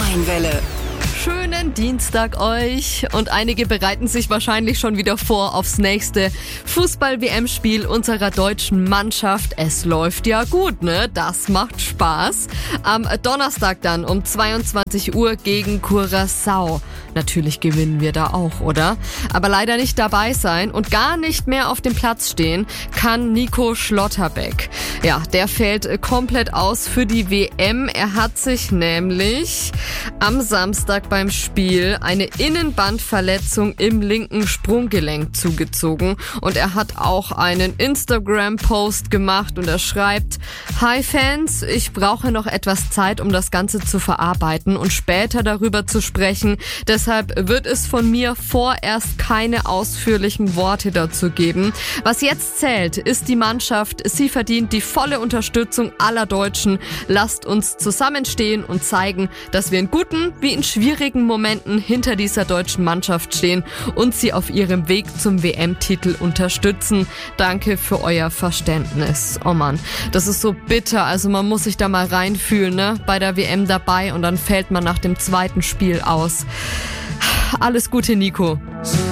Rheinwelle. Schönen Dienstag euch und einige bereiten sich wahrscheinlich schon wieder vor aufs nächste Fußball-WM-Spiel unserer deutschen Mannschaft. Es läuft ja gut, ne? Das macht Spaß. Am Donnerstag dann um 22 Uhr gegen Curaçao. Natürlich gewinnen wir da auch, oder? Aber leider nicht dabei sein und gar nicht mehr auf dem Platz stehen kann Nico Schlotterbeck. Ja, der fällt komplett aus für die WM. Er hat sich nämlich am Samstag beim Spiel eine Innenbandverletzung im linken Sprunggelenk zugezogen und er hat auch einen Instagram-Post gemacht und er schreibt: Hi Fans, ich brauche noch etwas Zeit, um das Ganze zu verarbeiten und später darüber zu sprechen. Deshalb wird es von mir vorerst keine ausführlichen Worte dazu geben. Was jetzt zählt, ist die Mannschaft. Sie verdient die volle Unterstützung aller Deutschen. Lasst uns zusammenstehen und zeigen, dass wir in guten wie in schwierigen Momenten hinter dieser deutschen Mannschaft stehen und sie auf ihrem Weg zum WM-Titel unterstützen. Danke für euer Verständnis. Oh Mann, das ist so bitter. Also man muss sich da mal reinfühlen, ne? Bei der WM dabei und dann fällt man nach dem zweiten Spiel aus. Alles Gute, Nico.